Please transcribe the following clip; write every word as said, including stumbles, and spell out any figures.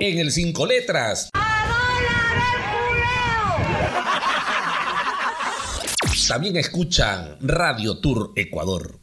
en el Cinco Letras. También escuchan Radio Tour Ecuador.